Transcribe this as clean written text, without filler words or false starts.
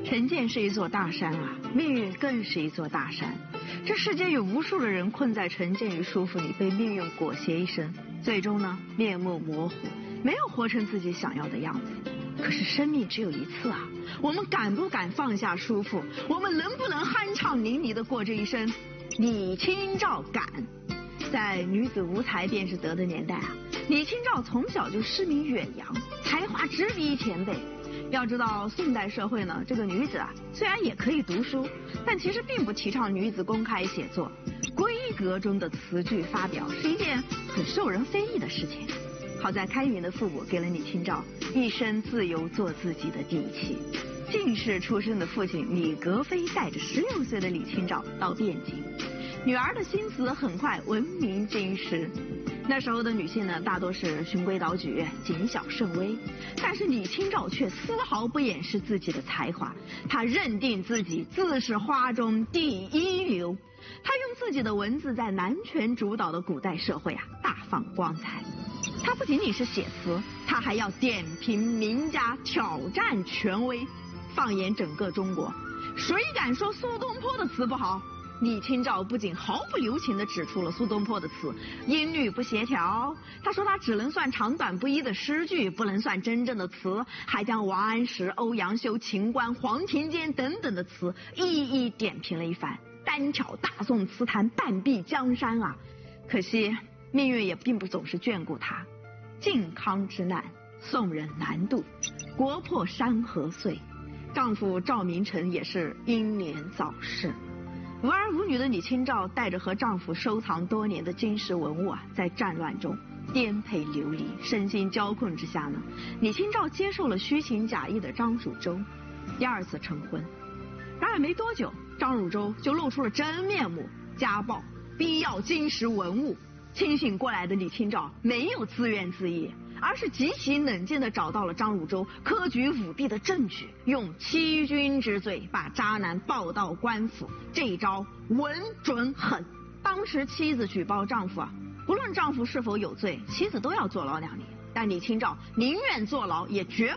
成见是一座大山啊，命运更是一座大山。这世间有无数的人困在成见与束缚里，被命运裹挟一生，最终呢面目模糊，没有活成自己想要的样子。可是生命只有一次啊，我们敢不敢放下束缚？我们能不能酣畅淋漓地过这一生？李清照敢。在女子无才便是德的年代啊，李清照从小就诗名远扬，才华直逼前辈。要知道宋代社会呢，这个女子啊虽然也可以读书，但其实并不提倡女子公开写作，闺阁中的词句发表是一件很受人非议的事情。好在开云的父母给了李清照一生自由做自己的底气。进士出身的父亲李格非带着16岁的李清照到汴京，女儿的心思很快闻名京师。那时候的女性呢，大多是循规蹈矩，谨小慎微，但是李清照却丝毫不掩饰自己的才华，她认定自己自是花中第一流。她用自己的文字在男权主导的古代社会啊大放光彩。她不仅仅是写词，她还要点评名家，挑战权威。放眼整个中国，谁敢说苏东坡的词不好？李清照不仅毫不留情地指出了苏东坡的词音律不协调，他说他只能算长短不一的诗句，不能算真正的词，还将王安石、欧阳修、秦观、黄庭坚等等的词一一点评了一番，单挑大宋词坛，半壁江山啊！可惜命运也并不总是眷顾他，靖康之难，宋人难渡，国破山河碎。丈夫赵明诚也是英年早逝。无儿无女的李清照带着和丈夫收藏多年的金石文物啊，在战乱中颠沛流离，身心交困之下呢，李清照接受了虚情假意的张汝舟，第2次成婚。然而没多久，张汝舟就露出了真面目，家暴，逼要金石文物。清醒过来的李清照没有自怨自艾，而是极其冷静地找到了张汝舟科举舞弊的证据，用欺君之罪把渣男抱到官府，这一招稳准狠。当时妻子举报丈夫啊，不论丈夫是否有罪，妻子都要坐牢2年，但李清照宁愿坐牢也绝